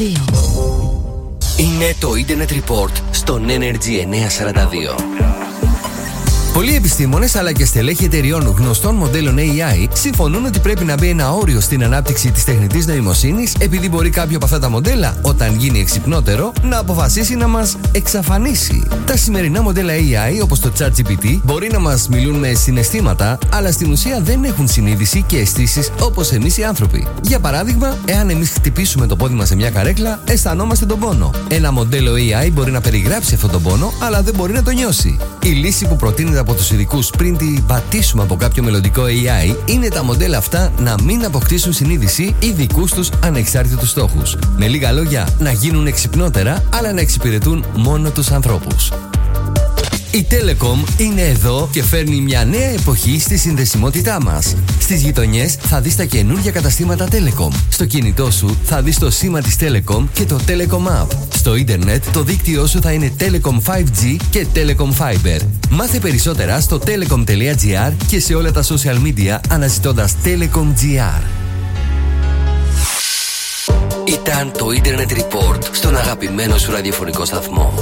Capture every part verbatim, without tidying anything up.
Είναι το Internet Report στον Energy εννιακόσια σαράντα δύο. Πολλοί επιστήμονες αλλά και στελέχοι εταιριών γνωστών μοντέλων έι άι συμφωνούν ότι πρέπει να μπει ένα όριο στην ανάπτυξη της τεχνητής νοημοσύνης, επειδή μπορεί κάποιο από αυτά τα μοντέλα, όταν γίνει εξυπνότερο, να αποφασίσει να μας εξαφανίσει. Τα σημερινά μοντέλα έι άι, όπως το ChatGPT, μπορεί να μας μιλούν με συναισθήματα, αλλά στην ουσία δεν έχουν συνείδηση και αισθήσεις όπως εμείς οι άνθρωποι. Για παράδειγμα, εάν εμείς χτυπήσουμε το πόδι μας σε μια καρέκλα, αισθανόμαστε τον πόνο. Ένα μοντέλο έι άι μπορεί να περιγράψει αυτόν τον πόνο, αλλά δεν μπορεί να το νιώσει. Η λύση που προτείνεται από τους ειδικούς πριν την πατήσουμε από κάποιο μελλοντικό έι άι είναι τα μοντέλα αυτά να μην αποκτήσουν συνείδηση ή δικούς τους ανεξάρτητους στόχους. Με λίγα λόγια, να γίνουν εξυπνότερα, αλλά να εξυπηρετούν μόνο τους ανθρώπους. Η Telecom είναι εδώ και φέρνει μια νέα εποχή στη συνδεσιμότητά μας. Στις γειτονιές θα δεις τα καινούργια καταστήματα Telecom. Στο κινητό σου θα δεις το σήμα της Telecom και το Telecom App. Στο ίντερνετ το δίκτυό σου θα είναι Telecom φάιβ τζι και Telecom Fiber. Μάθε περισσότερα στο telecom τελεία gr και σε όλα τα social media αναζητώντας Telecom τζι αρ. Ήταν το Internet Report στον αγαπημένο σου ραδιοφωνικό σταθμό.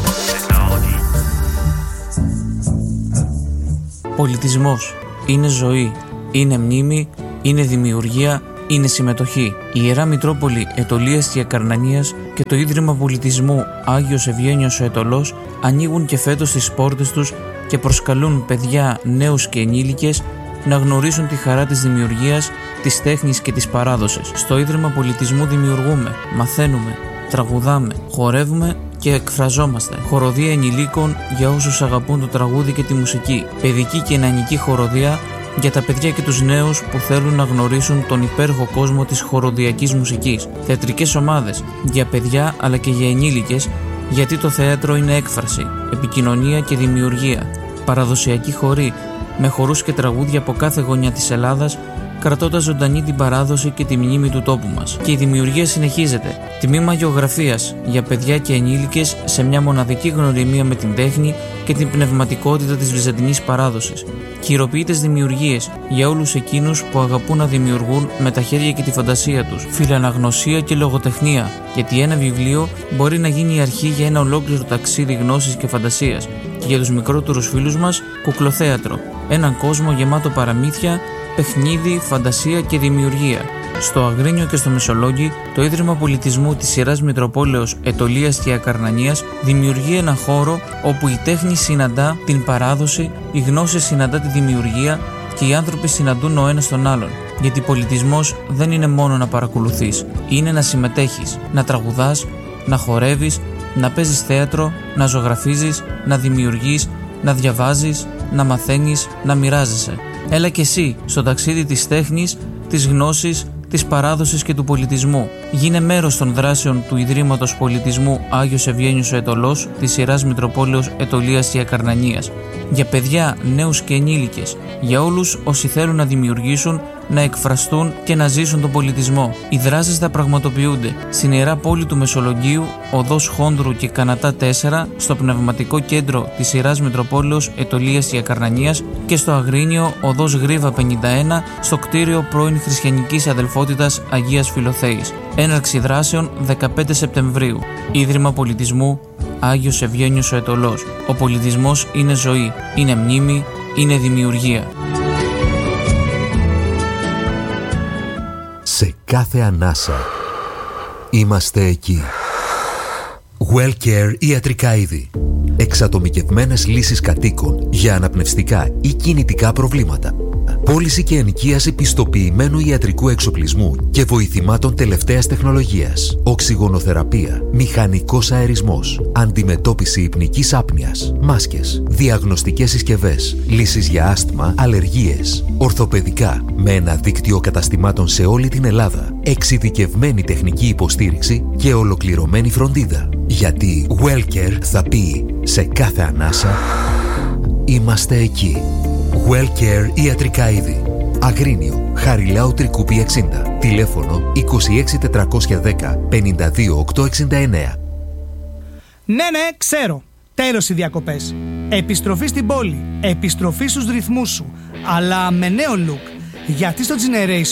Πολιτισμός είναι ζωή, είναι μνήμη, είναι δημιουργία, είναι συμμετοχή. Η Ιερά Μητρόπολη Αιτωλίας και Ακαρνανίας και το Ίδρυμα Πολιτισμού Άγιος Ευγένιος ο Αιτωλός ανοίγουν και φέτος τις πόρτες τους και προσκαλούν παιδιά, νέους και ενήλικες να γνωρίσουν τη χαρά της δημιουργίας, της τέχνης και της παράδοσης. Στο Ίδρυμα Πολιτισμού δημιουργούμε, μαθαίνουμε, τραγουδάμε, χορεύουμε και εκφραζόμαστε. Χοροδία ενηλίκων για όσους αγαπούν το τραγούδι και τη μουσική. Παιδική και νεανική χοροδία για τα παιδιά και τους νέους που θέλουν να γνωρίσουν τον υπέροχο κόσμο της χοροδιακής μουσικής. Θεατρικές ομάδες για παιδιά αλλά και για ενήλικες, γιατί το θέατρο είναι έκφραση, επικοινωνία και δημιουργία. Παραδοσιακή χορή με χορούς και τραγούδια από κάθε γωνιά της Ελλάδας, κρατώντας ζωντανή την παράδοση και τη μνήμη του τόπου μας. Και η δημιουργία συνεχίζεται. Τμήμα γεωγραφίας για παιδιά και ενήλικες σε μια μοναδική γνωριμία με την τέχνη και την πνευματικότητα της βυζαντινής παράδοσης. Χειροποίητες δημιουργίες για όλους εκείνους που αγαπούν να δημιουργούν με τα χέρια και τη φαντασία τους. Φιλαναγνωσία και λογοτεχνία, γιατί ένα βιβλίο μπορεί να γίνει η αρχή για ένα ολόκληρο ταξίδι γνώσης και φαντασίας. Και για τους μικρότερους φίλους μας, κουκλοθέατρο. Έναν κόσμο γεμάτο παραμύθια, παιχνίδι, φαντασία και δημιουργία. Στο Αγρίνιο και στο Μεσολόγγι, το Ίδρυμα Πολιτισμού της Ιεράς Μητροπόλεως Αιτωλίας και Ακαρνανίας δημιουργεί ένα χώρο όπου η τέχνη συναντά την παράδοση, η γνώση συναντά τη δημιουργία και οι άνθρωποι συναντούν ο ένας τον άλλον. Γιατί πολιτισμός δεν είναι μόνο να παρακολουθείς, είναι να συμμετέχεις, να τραγουδάς, να χορεύεις, να παίζεις θέατρο, να ζωγραφίζεις, να δημιουργείς, να διαβάζεις, να μαθαίνεις, να μοιράζεσαι. Έλα και εσύ στο ταξίδι της τέχνης, της γνώσης, της παράδοσης και του πολιτισμού. Γίνε μέρος των δράσεων του Ιδρύματος Πολιτισμού Άγιος Ευγένιος ο Αιτωλός της Ιεράς Μητροπόλεως Αιτωλίας και Ακαρνανίας. Για παιδιά, νέους και ενήλικες. Για όλους όσοι θέλουν να δημιουργήσουν, να εκφραστούν και να ζήσουν τον πολιτισμό. Οι δράσεις θα πραγματοποιούνται στην Ιερά Πόλη του Μεσολογγίου, οδός Χόνδρου και Κανατά τέσσερα, στο Πνευματικό Κέντρο της Ιεράς Μητροπόλεως Αιτωλίας και Ακαρνανίας και στο Αγρίνιο, οδός Γρίβα πενήντα ένα, στο κτίριο πρώην Χριστιανικής Αδελφότητας Αγίας Φιλοθέης. Έναρξη δράσεων δεκαπέντε Σεπτεμβρίου. Ίδρυμα Πολιτισμού Άγιος Ευγένιος ο Αιτωλός. Ο πολιτισμός είναι ζωή, είναι μνήμη, είναι δημιουργία. Σε κάθε ανάσα είμαστε εκεί. WellCare ιατρικά είδη. Εξατομικευμένες λύσεις κατοίκων για αναπνευστικά ή κινητικά προβλήματα. Πώληση και ενοικίαση πιστοποιημένου ιατρικού εξοπλισμού και βοηθημάτων τελευταίας τεχνολογίας. Οξυγονοθεραπεία, μηχανικός αερισμός, αντιμετώπιση υπνικής άπνοιας, μάσκες, διαγνωστικές συσκευές, λύσεις για άσθμα, αλλεργίες, ορθοπαιδικά, με ένα δίκτυο καταστημάτων σε όλη την Ελλάδα, εξειδικευμένη τεχνική υποστήριξη και ολοκληρωμένη φροντίδα. Γιατί WellCare θα πει σε κάθε ανάσα είμαστε εκεί. WellCare ιατρικά είδη. Αγρίνιο, Χαριλάου Τρικούπη εξήντα. Τηλέφωνο είκοσι έξι τετρακόσια δέκα πενήντα δύο οκτακόσια εξήντα εννέα. Ναι, ναι, ξέρω. Τέλος οι διακοπές. Επιστροφή στην πόλη. Επιστροφή στους ρυθμούς σου. Αλλά με νέο look. Γιατί στο Generation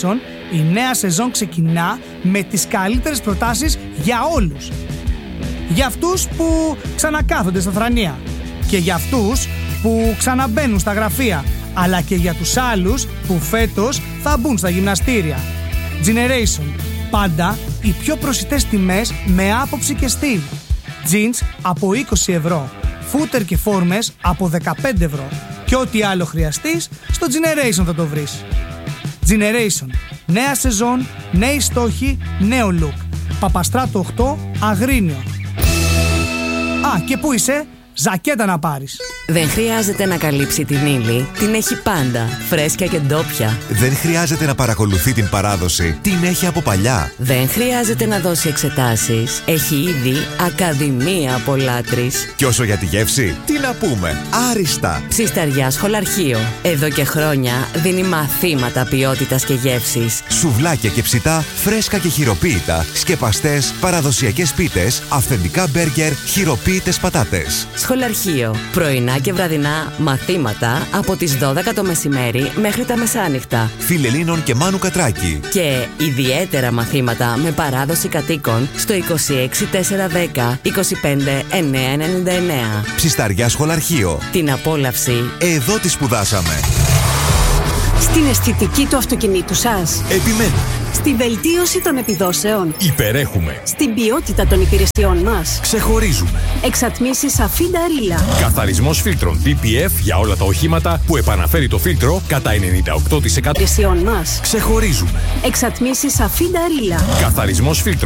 Η νέα σεζόν ξεκινά με τις καλύτερες προτάσεις για όλους. Για αυτούς που ξανακάθονται στα θρανία και για αυτούς που ξαναμπαίνουν στα γραφεία, αλλά και για τους άλλους που φέτος θα μπουν στα γυμναστήρια. Generation. Πάντα οι πιο προσιτές τιμές με άποψη και στυλ. Jeans από είκοσι ευρώ. Φούτερ και φόρμες από δεκαπέντε ευρώ. Και ό,τι άλλο χρειαστείς, στο Generation θα το βρεις. Generation. Νέα σεζόν, νέοι στόχοι, νέο look. Παπαστράτο οκτώ, Αγρίνιο. Α, και πού είσαι? Ζακέτα να πάρεις. Δεν χρειάζεται να καλύψει την ύλη. Την έχει πάντα, φρέσκια και ντόπια. Δεν χρειάζεται να παρακολουθεί την παράδοση. Την έχει από παλιά. Δεν χρειάζεται να δώσει εξετάσεις. Έχει ήδη ακαδημία από λάτρης. Και όσο για τη γεύση, τι να πούμε. Άριστα. Ψισταριά Σχολαρχείο. Εδώ και χρόνια δίνει μαθήματα ποιότητας και γεύσης. Σουβλάκια και ψητά, φρέσκα και χειροποίητα. Σκεπαστές, παραδοσιακές πίτες, αυθεντικά μπέργκερ, χειροποίητες πατάτες. Σχολαρχείο. Πρωινά και βραδινά μαθήματα από τις δώδεκα το μεσημέρι μέχρι τα μεσάνυχτα. Φιλελλήνων και Μάνου Κατράκη. Και ιδιαίτερα μαθήματα με παράδοση κατοίκων στο είκοσι έξι τετρακόσια δέκα είκοσι πέντε εννιακόσια ενενήντα εννέα. Ψισταριά Σχολαρχείο. Την απόλαυση εδώ τη σπουδάσαμε. Στην αισθητική του αυτοκινήτου σας. Επιμένουμε. Στη βελτίωση των επιδόσεων. Υπερέχουμε. Στην ποιότητα των υπηρεσιών μας. Ξεχωρίζουμε. Εξατμίσεις Αφίντα Ρίλα. Καθαρισμός φίλτρων ντι πι εφ για όλα τα οχήματα που επαναφέρει το φίλτρο κατά ενενήντα οκτώ τοις εκατό. Υπηρεσιών μας. Ξεχωρίζουμε. Εξατμίσεις Αφίντα Ρίλα. Καθαρισμός φίλτρων